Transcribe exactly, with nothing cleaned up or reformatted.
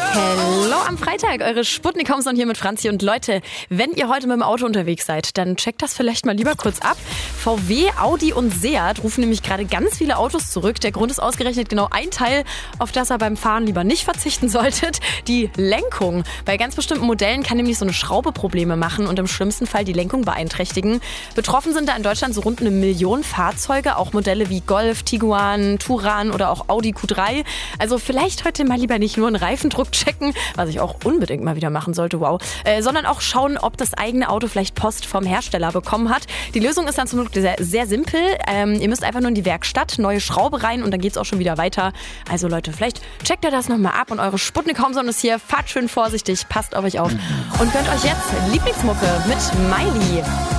Hallo am Freitag, eure Sputnik Homezone hier mit Franzi. Und Leute, wenn ihr heute mit dem Auto unterwegs seid, dann checkt das vielleicht mal lieber kurz ab. V W, Audi und Seat rufen nämlich gerade ganz viele Autos zurück. Der Grund ist ausgerechnet genau ein Teil, auf das ihr beim Fahren lieber nicht verzichten solltet: die Lenkung. Bei ganz bestimmten Modellen kann nämlich so eine Schraube Probleme machen und im schlimmsten Fall die Lenkung beeinträchtigen. Betroffen sind da in Deutschland so rund eine Million Fahrzeuge, auch Modelle wie Golf, Tiguan, Touran oder auch Audi Q drei. Also vielleicht heute mal lieber nicht nur einen Reifendruck checken, was ich auch unbedingt mal wieder machen sollte, wow, äh, sondern auch schauen, ob das eigene Auto vielleicht Post vom Hersteller bekommen hat. Die Lösung ist dann zum Glück sehr, sehr simpel. Ähm, ihr müsst einfach nur in die Werkstatt, neue Schraube rein und dann geht's auch schon wieder weiter. Also Leute, vielleicht checkt ihr das nochmal ab und eure Sputnik Homezone ist hier. Fahrt schön vorsichtig, passt auf euch auf und gönnt euch jetzt Lieblingsmucke mit Miley.